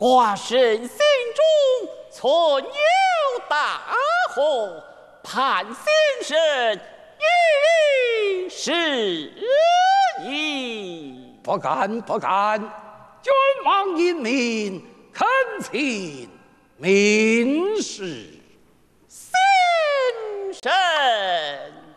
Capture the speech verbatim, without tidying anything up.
寡人心中存有大祸，盼先生一是矣。 不敢不敢，君王英明，恳请明示。 先生。